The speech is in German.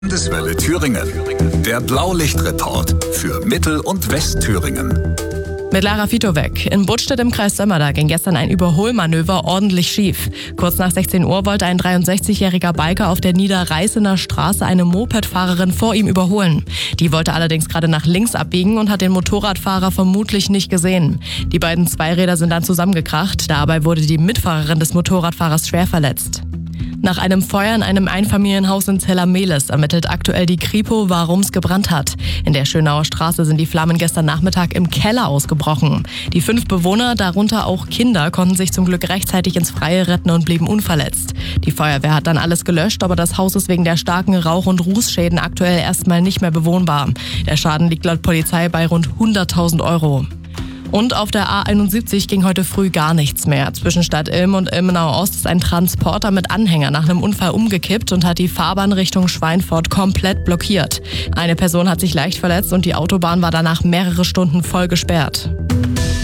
Landeswelle Thüringen. Der Blaulichtreport für Mittel- und Westthüringen. Mit Lara Fitowek. In Buttstedt im Kreis Sömmerda ging gestern ein Überholmanöver ordentlich schief. Kurz nach 16 Uhr wollte ein 63-jähriger Biker auf der Niederreißener Straße eine Mopedfahrerin vor ihm überholen. Die wollte allerdings gerade nach links abbiegen und hat den Motorradfahrer vermutlich nicht gesehen. Die beiden Zweiräder sind dann zusammengekracht. Dabei wurde die Mitfahrerin des Motorradfahrers schwer verletzt. Nach einem Feuer in einem Einfamilienhaus in Zellermeles ermittelt aktuell die Kripo, warum es gebrannt hat. In der Schönauer Straße sind die Flammen gestern Nachmittag im Keller ausgebrochen. Die 5 Bewohner, darunter auch Kinder, konnten sich zum Glück rechtzeitig ins Freie retten und blieben unverletzt. Die Feuerwehr hat dann alles gelöscht, aber das Haus ist wegen der starken Rauch- und Rußschäden aktuell erstmal nicht mehr bewohnbar. Der Schaden liegt laut Polizei bei rund 100.000 Euro. Und auf der A71 ging heute früh gar nichts mehr. Zwischen Stadt Ilm und Ilmenau Ost ist ein Transporter mit Anhänger nach einem Unfall umgekippt und hat die Fahrbahn Richtung Schweinfurt komplett blockiert. Eine Person hat sich leicht verletzt und die Autobahn war danach mehrere Stunden voll gesperrt.